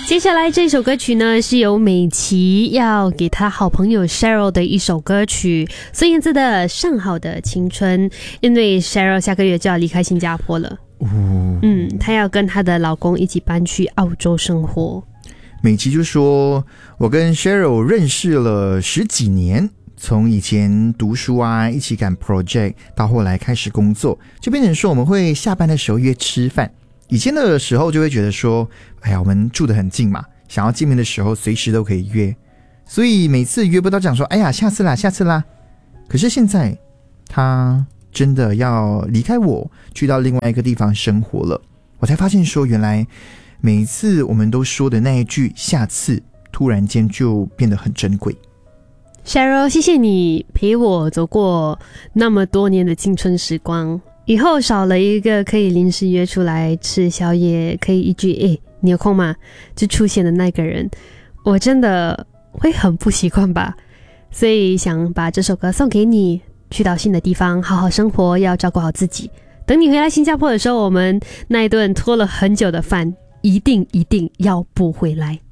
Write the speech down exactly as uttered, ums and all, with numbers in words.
接下来这首歌曲呢，是由美琪要给她好朋友 Cheryl 的一首歌曲，孙燕姿的《上好的青春》。因为 Cheryl 下个月就要离开新加坡了，嗯，她要跟她的老公一起搬去澳洲生活。 美琪就说，我跟 Cheryl 认识了十几年，从以前读书啊，一起赶 project， 到后来开始工作，就变成说我们会下班的时候约吃饭。以前的时候就会觉得说，哎呀，我们住得很近嘛，想要见面的时候随时都可以约，所以每次约不到讲说，哎呀，下次啦下次啦。可是现在他真的要离开我，去到另外一个地方生活了，我才发现说，原来每一次我们都说的那一句下次，突然间就变得很珍贵。 Cheryl， 谢谢你陪我走过那么多年的青春时光，以后少了一个可以临时约出来吃宵夜，可以一句诶你有空吗就出现的那个人，我真的会很不习惯吧。所以想把这首歌送给你，去到新的地方好好生活，要照顾好自己。等你回来新加坡的时候，我们那一顿拖了很久的饭一定一定要补回来。